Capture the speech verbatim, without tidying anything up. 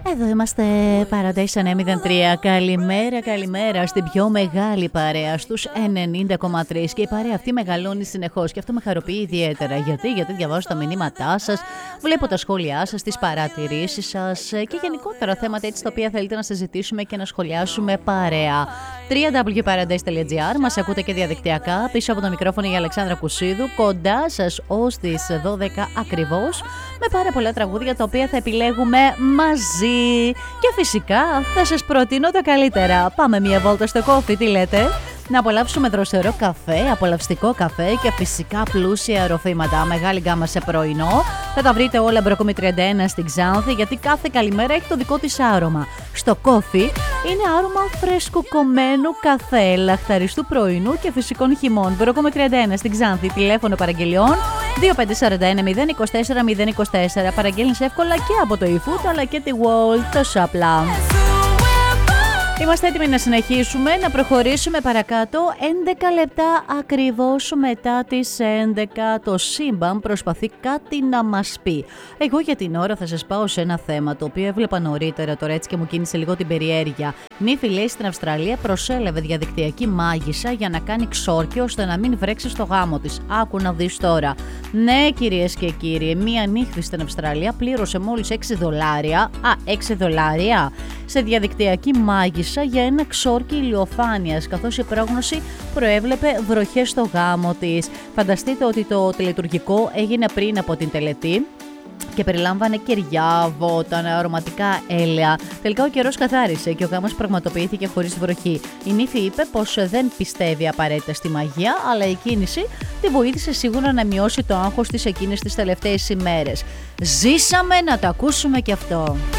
Εδώ είμαστε, Paradise εννιά μηδέν τρία. Καλημέρα, καλημέρα στην πιο μεγάλη παρέα, στους ενενήντα κόμμα τρία. Και η παρέα αυτή μεγαλώνει συνεχώς και αυτό με χαροποιεί ιδιαίτερα. Γιατί, γιατί διαβάζω τα μηνύματά σας, βλέπω τα σχόλιά σας, τις παρατηρήσεις σας και γενικότερα θέματα έτσι τα οποία θέλετε να συζητήσουμε και να σχολιάσουμε παρέα. double-u double-u double-u τελεία paradise τελεία gr. Μας ακούτε και διαδικτυακά. Πίσω από το μικρόφωνο η Αλεξάνδρα Κουσίδου. Κοντά σας ως τις δώδεκα ακριβώς. Με πάρα πολλά τραγούδια τα οποία θα επιλέγουμε μαζί. Και φυσικά θα σας προτείνω τα καλύτερα. Πάμε μια βόλτα στο κόφι, τι λέτε? Να απολαύσουμε δροσερό καφέ, απολαυστικό καφέ και φυσικά πλούσια ροφήματα. Μεγάλη γκάμα σε πρωινό. Θα τα βρείτε όλα Μπρόκομη τριάντα ένα στην Ξάνθη, γιατί κάθε καλημέρα έχει το δικό της άρωμα. Στο κόφι είναι άρωμα φρεσκοκομμένου καφέ, λαχταριστού πρωινού και φυσικών χυμών. Μπρόκομη τριάντα ένα στην Ξάνθη. Τηλέφωνο παραγγελιών δύο πέντε τέσσερα ένα μηδέν δύο τέσσερα μηδέν δύο τέσσερα. Παραγγέλνεις εύκολα και από το eFood αλλά και τη Wall, το Σαπλά. Είμαστε έτοιμοι να συνεχίσουμε, να προχωρήσουμε παρακάτω. έντεκα λεπτά ακριβώς μετά τις έντεκα το σύμπαν προσπαθεί κάτι να μας πει. Εγώ για την ώρα θα σας πάω σε ένα θέμα το οποίο έβλεπα νωρίτερα τώρα έτσι και μου κίνησε λίγο την περιέργεια. Νύφη λέει στην Αυστραλία προσέλευε διαδικτυακή μάγισσα για να κάνει ξόρκιο ώστε να μην βρέξει στο γάμο της. Άκου να δεις τώρα. Ναι κυρίες και κύριοι, μία νύφη στην Αυστραλία πλήρωσε μόλις έξι δολάρια, α έξι δολάρια σε διαδικτυακή μάγισσα για ένα ξόρκι ηλιοφάνειας, καθώς η πρόγνωση προέβλεπε βροχές στο γάμο της. Φανταστείτε ότι το τελετουργικό έγινε πριν από την τελετή και περιλάμβανε κεριά, βόταν, αρωματικά έλαια. Τελικά ο καιρός καθάρισε και ο γάμος πραγματοποιήθηκε χωρίς βροχή. Η νύφη είπε πως δεν πιστεύει απαραίτητα στη μαγεία, αλλά η κίνηση τη βοήθησε σίγουρα να μειώσει το άγχος της εκείνες τις τελευταίες ημέρες. Ζήσαμε να το ακούσουμε κι αυτό.